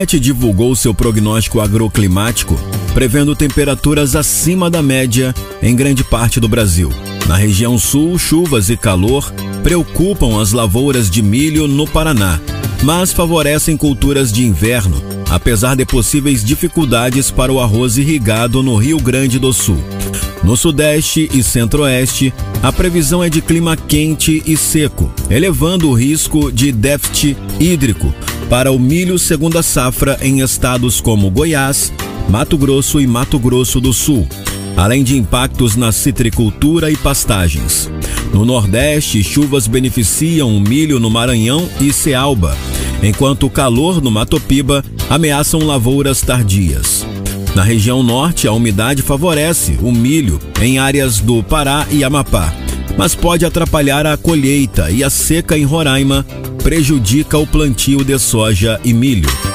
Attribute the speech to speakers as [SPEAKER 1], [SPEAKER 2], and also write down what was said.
[SPEAKER 1] Divulgou seu prognóstico agroclimático, prevendo temperaturas acima da média em grande parte do Brasil. Na região sul, chuvas e calor preocupam as lavouras de milho no Paraná, mas favorecem culturas de inverno, apesar de possíveis dificuldades para o arroz irrigado no Rio Grande do Sul. No Sudeste e Centro-Oeste, a previsão é de clima quente e seco, elevando o risco de déficit hídrico para o milho segunda safra em estados como Goiás, Mato Grosso e Mato Grosso do Sul, além de impactos na citricultura e pastagens. No Nordeste, chuvas beneficiam o milho no Maranhão e Cealba, enquanto o calor no Mato Piba ameaçam lavouras tardias. Na região norte, a umidade favorece o milho em áreas do Pará e Amapá, mas pode atrapalhar a colheita, e a seca em Roraima prejudica o plantio de soja e milho.